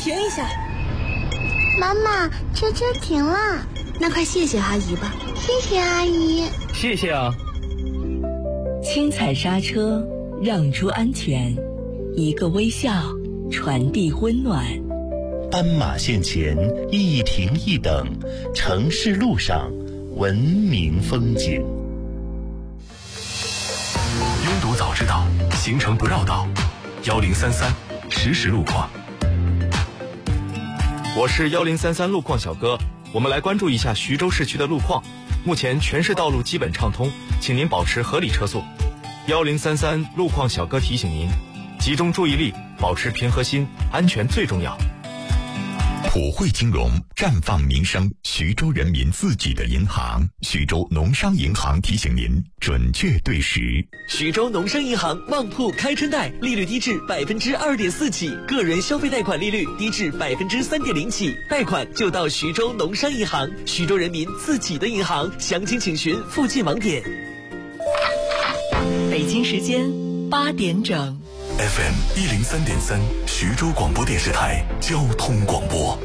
停一下。 妈妈，车停了。 那快谢谢阿姨吧。 谢谢阿姨。 谢谢啊。 轻踩刹车，让出安全，一个微笑，传递温暖。 斑马线前一停一等，城市路上文明风景。 拥堵早知道，行程不绕道。1033实时路况。 我是1033路况小哥，我们来关注一下徐州市区的路况。目前全市道路基本畅通，请您保持合理车速。1033路况小哥提醒您，集中注意力，保持平和心，安全最重要。 普惠金融，绽放民生，徐州人民自己的银行。徐州农商银行提醒您准确对时。 徐州农商银行旺铺开春贷，利率低至2.4%起，个人消费贷款利率低至3.0%起，贷款就到徐州农商银行，徐州人民自己的银行。详情请询附近网点。 北京时间8点整。 FM 103.3，徐州广播电视台交通广播。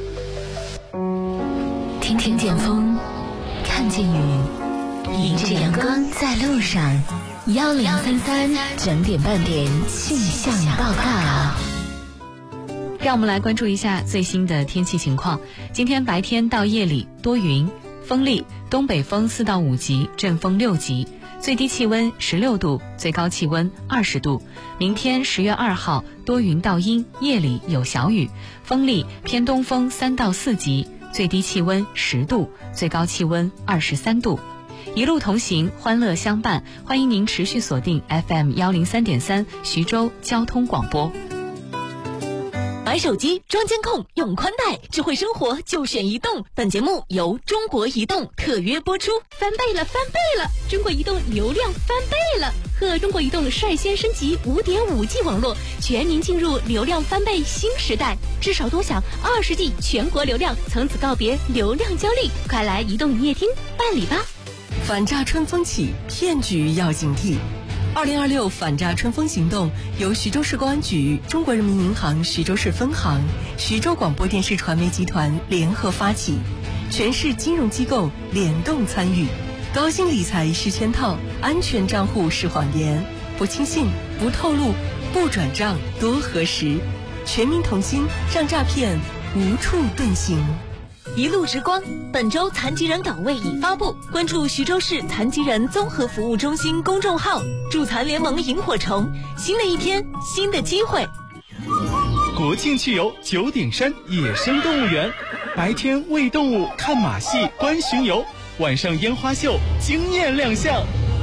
听见风，看见雨，迎着阳光在路上。1033整点半点气象报告。 让我们来关注一下最新的天气情况。今天白天到夜里多云，风力，东北风4到5级，阵风6级。最低气温16度，最高气温20度。明天10月2号多云到阴，夜里有小雨，风力偏东风3到4级，最低气温10度，最高气温23度。一路同行，欢乐相伴，欢迎您持续锁定 FM 103.3徐州交通广播。 买手机装监控用宽带，智慧生活就选移动。本节目由中国移动特约播出。翻倍了，翻倍了！中国移动流量翻倍了，和中国移动率先升级 5.5G 网络，全民进入流量翻倍新时代。至少多享20G 全国流量，从此告别流量焦虑。快来移动营业厅办理吧！ 反诈春风起，骗局要警惕。2026反诈春风行动由徐州市公安局、中国人民银行徐州市分行、徐州广播电视传媒集团联合发起，全市金融机构联动参与。高薪理财是圈套，安全账户是谎言，不轻信，不透露，不转账，多核实。全民同心，让诈骗无处遁形。 一路之光，本周残疾人岗位已发布，关注徐州市残疾人综合服务中心公众号，助残联盟萤火虫，新的一天，新的机会。 国庆去游九鼎山野生动物园，白天喂动物、看马戏、观巡游，晚上烟花秀惊艳亮相。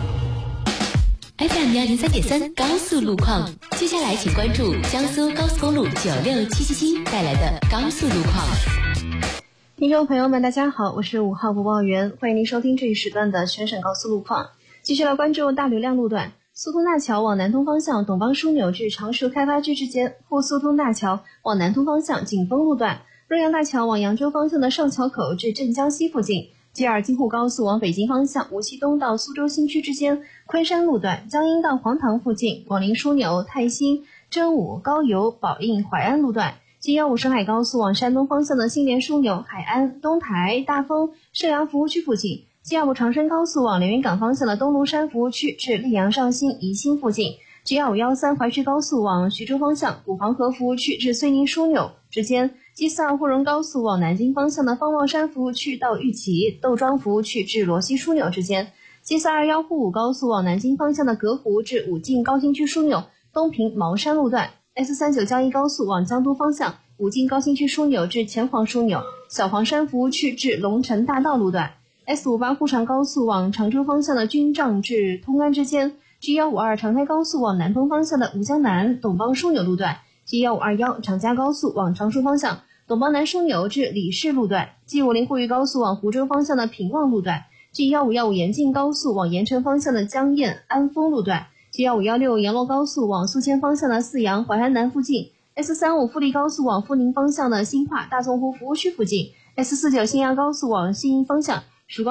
FM 103.3高速路况，接下来请关注江苏高速公路96777带来的高速路况。 听众朋友们大家好，我是5号播报员，欢迎您收听这一时段的全省高速路况。继续来关注大流量路段，苏通大桥往南通方向董邦枢纽至常熟开发区之间，沪苏通大桥往南通方向景丰路段，洛阳大桥往扬州方向的上桥口至镇江西附近，G2京沪高速往北京方向无锡东到苏州新区之间，昆山路段江阴到黄塘附近，广陵枢纽、泰兴、真武、高邮、宝应、淮安路段，G15沈海高速往山东方向的新联枢纽、海安、东台、大丰、射阳服务区附近，G25长深高速往连云港方向的东庐山服务区至溧阳上新、宜兴附近，G2513淮徐高速往徐州方向古黄河服务区至睢宁枢纽之间，G42沪蓉高速往南京方向的方望山服务区到玉岐、窦庄服务区至罗溪枢纽之间，G421沪武高速往南京方向的隔湖至武进高新区枢纽、东平茅山路段，S39江一高速往江都方向武进高新区枢纽至前黄枢纽、小黄山服务区至龙城大道路段，S58沪长高速往常州方向的军帐至通安之间，G152长开高速往南通方向的吴江南董邦枢纽路段，G1521长嘉高速往常熟方向董邦南枢纽至李氏路段，G50沪渝高速往湖州方向的平望路段，G1515延庆高速往盐城方向的江堰安丰路段，G1516阳洛高速往宿迁方向的泗阳淮安南附近，S35富力高速往阜宁方向的新化大纵湖服务区附近，S49新亚高速往西营方向